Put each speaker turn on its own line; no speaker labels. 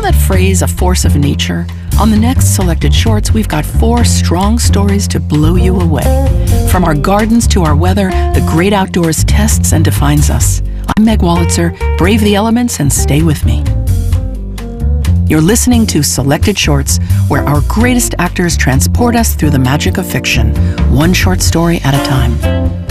that phrase, a force of nature? On the next Selected Shorts, we've got 4 strong stories to blow you away. From our gardens to our weather, the great outdoors tests and defines us. I'm Meg Wolitzer. Brave the elements and stay with me. You're listening to Selected Shorts, where our greatest actors transport us through the magic of fiction, one short story at a time.